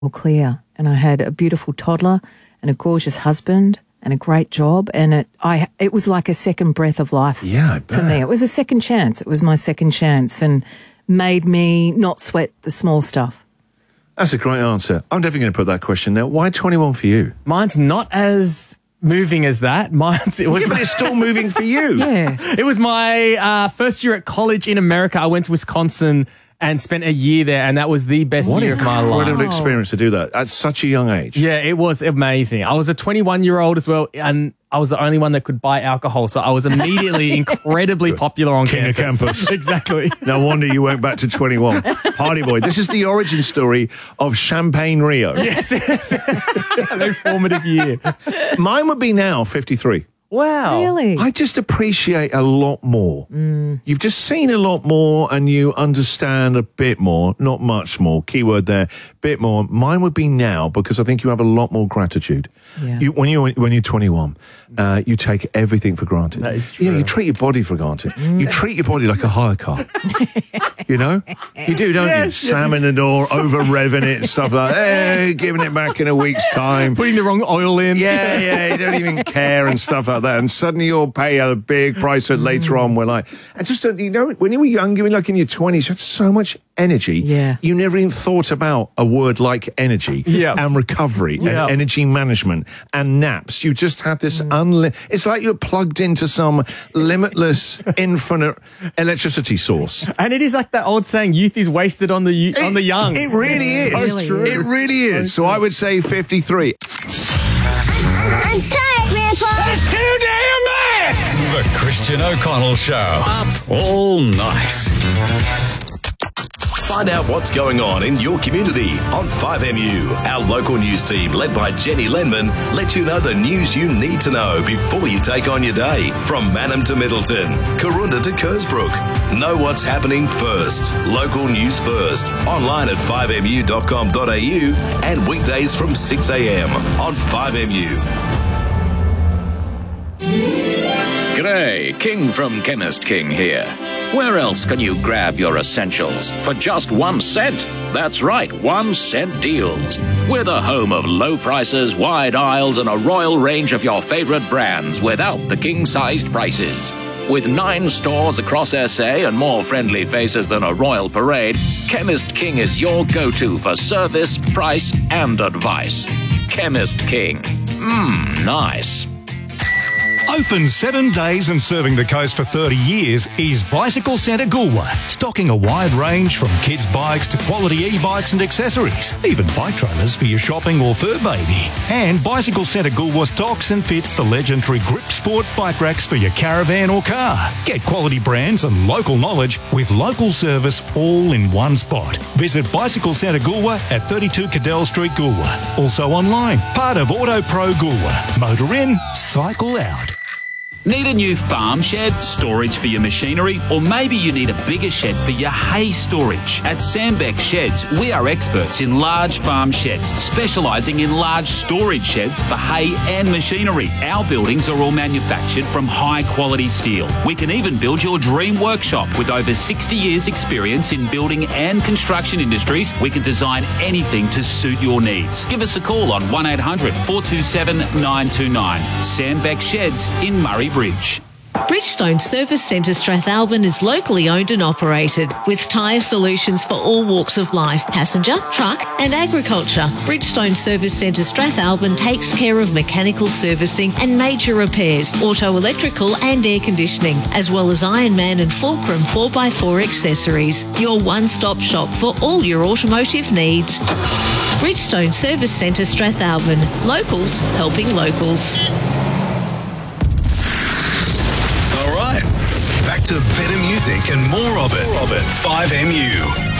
clear, and I had a beautiful toddler and a gorgeous husband and a great job, and it was like a second breath of life. Yeah, I bet. For me. It was a second chance. It was my second chance, and made me not sweat the small stuff. That's a great answer. I'm definitely going to put that question there. Why 21 for you? Mine's not as moving as that. But it's still moving for you. Yeah. It was my first year at college in America. I went to Wisconsin and spent a year there, and that was the best year of my life. What an experience to do that at such a young age. Yeah, it was amazing. I was a 21-year-old as well, and I was the only one that could buy alcohol, so I was immediately incredibly popular on King campus. of campus. Exactly. No wonder you went back to 21. Party boy. This is the origin story of Champagne Rio. Yes. An informative year. Mine would be now 53. Wow. Really? I just appreciate a lot more. You've just seen a lot more and you understand a bit more, not much more, keyword there, bit more. Mine would be now because I think you have a lot more gratitude. Yeah. When you're 21, you take everything for granted. That is true. Yeah, you treat your body for granted. You treat your body like a hire car. You know? You do, don't you? Yes, Slamming the door, over-revving it and stuff like that. Hey, giving it back in a week's time. Putting the wrong oil in. Yeah, you don't even care and stuff like that. And suddenly you'll pay a big price for it later on. We're like, and just, when you were young, you were like in your 20s, you had so much energy. Yeah. You never even thought about a word like energy and recovery and energy management and naps. You just had this it's like you're plugged into some limitless, infinite electricity source. And it is like that old saying, youth is wasted on the young. It really is. So true. It really is. So I would say 53. I'm tired, Grandpa. That's too damn bad! The Christian O'Connell Show. Up all night. Find out what's going on in your community on 5MU. Our local news team, led by Jenny Lenman, lets you know the news you need to know before you take on your day. From Mannum to Middleton, Karoonda to Kersbrook. Know what's happening first. Local news first. Online at 5mu.com.au and weekdays from 6 a.m. on 5MU. G'day, King from Chemist King here. Where else can you grab your essentials for just 1 cent? That's right, 1 cent deals. We're the home of low prices, wide aisles, and a royal range of your favourite brands without the king-sized prices. With 9 stores across SA and more friendly faces than a royal parade, Chemist King is your go-to for service, price, and advice. Chemist King. Nice. Open 7 days and serving the coast for 30 years is Bicycle Centre Goolwa, stocking a wide range from kids' bikes to quality e-bikes and accessories, even bike trailers for your shopping or fur baby. And Bicycle Centre Goolwa stocks and fits the legendary Grip Sport bike racks for your caravan or car. Get quality brands and local knowledge with local service all in one spot. Visit Bicycle Centre Goolwa at 32 Cadell Street, Goolwa. Also online, part of Auto Pro Goolwa. Motor in, cycle out. Need a new farm shed, storage for your machinery, or maybe you need a bigger shed for your hay storage? At Sandbeck Sheds, we are experts in large farm sheds, specialising in large storage sheds for hay and machinery. Our buildings are all manufactured from high-quality steel. We can even build your dream workshop. With over 60 years' experience in building and construction industries, we can design anything to suit your needs. Give us a call on 1800 427 929. Sandbeck Sheds in Murray Bridge. Bridgestone Service Centre Strathalbyn is locally owned and operated with tyre solutions for all walks of life, passenger, truck and agriculture. Bridgestone Service Centre Strathalbyn takes care of mechanical servicing and major repairs, auto, electrical and air conditioning, as well as Ironman and Fulcrum 4x4 accessories. Your one-stop shop for all your automotive needs. Bridgestone Service Centre Strathalbyn. Locals helping locals. Back to better music and more of it. 5MU.